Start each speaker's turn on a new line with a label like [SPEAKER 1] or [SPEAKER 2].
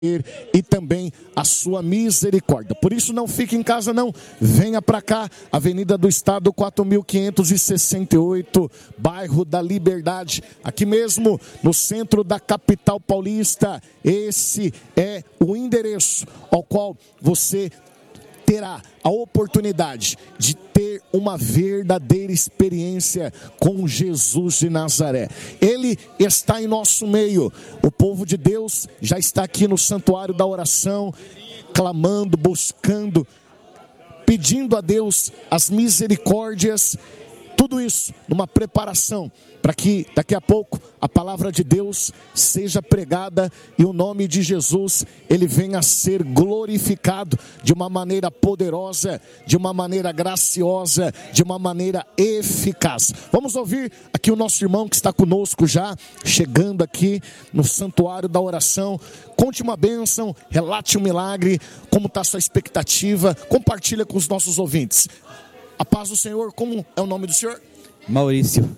[SPEAKER 1] e também a sua misericórdia. Por isso não fique em casa não, venha para cá, Avenida do Estado 4568, bairro da Liberdade, aqui mesmo no centro da capital paulista. Esse é o endereço ao qual você terá a oportunidade de ter uma verdadeira experiência com Jesus de Nazaré. Ele está em nosso meio. O povo de Deus já está aqui no santuário da oração, clamando, buscando, pedindo a Deus as misericórdias. Tudo isso numa preparação para que daqui a pouco a palavra de Deus seja pregada e o nome de Jesus ele venha a ser glorificado de uma maneira poderosa, de uma maneira graciosa, de uma maneira eficaz. Vamos ouvir aqui o nosso irmão que está conosco já, chegando aqui no santuário da oração. Conte uma bênção, relate um milagre, como está a sua expectativa, compartilha com os nossos ouvintes. A paz do Senhor, como é o nome do Senhor?
[SPEAKER 2] Maurício.